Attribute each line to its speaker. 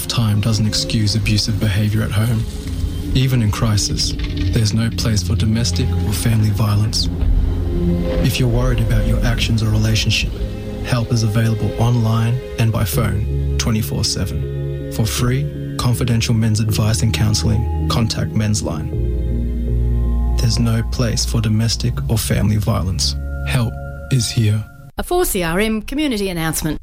Speaker 1: time doesn't excuse abusive behaviour at home. Even in crisis, there's no place for domestic or family violence. If you're worried about your actions or relationship, help is available online and by phone 24/7. For free, confidential men's advice and counselling, contact Men's Line. There's no place for domestic or family violence. Help is here.
Speaker 2: A 4CRM community announcement.